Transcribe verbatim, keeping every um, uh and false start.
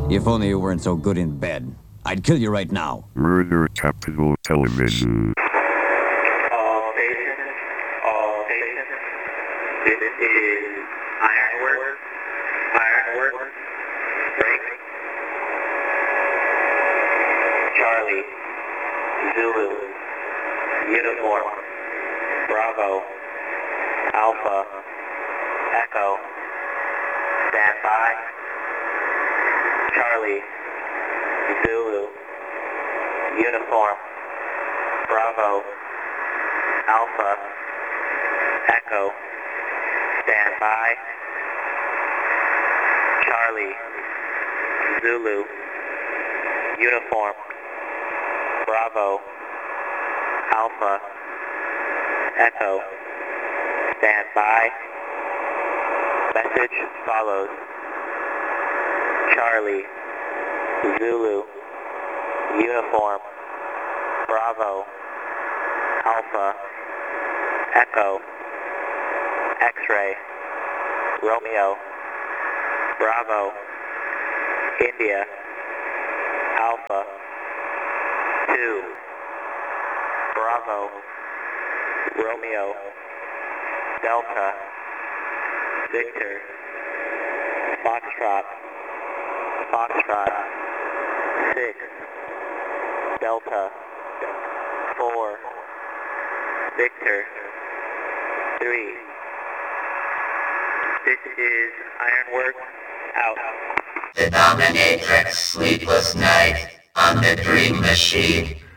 If only you weren't so good in bed. I'd kill you right now. Murder Capital Television. All stations, all stations. This is Ironworks, Ironworks, break. Charlie, Zulu, Uniform, Bravo, Alpha, Echo, stand by. Charlie, Zulu, Uniform, Bravo, Alpha, Echo, stand by. Charlie, Zulu, Uniform, Bravo, Alpha, Echo, stand by. Message follows. Charlie, Zulu, Uniform, Bravo, Alpha, Echo, X-ray, Romeo, Bravo, India, Alpha, two, Bravo, Romeo, Delta, Victor, Foxtrot, Foxtrot, six, Delta, four, Victor, three. This is Ironworks, out. The Dominatrix Sleepless Night on the Dream Machine.